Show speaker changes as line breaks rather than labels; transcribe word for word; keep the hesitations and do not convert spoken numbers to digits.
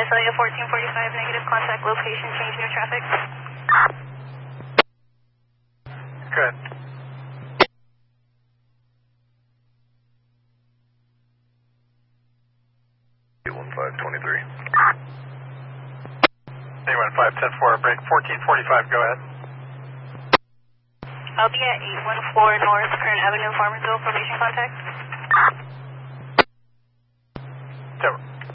Visalia fourteen forty-five, negative contact location, change near traffic.
Good.
one five twenty-three.
A one five ten four, break fourteen forty-five, go ahead.
I'll be at eight one four North Current Avenue, Farmersville, formation contact.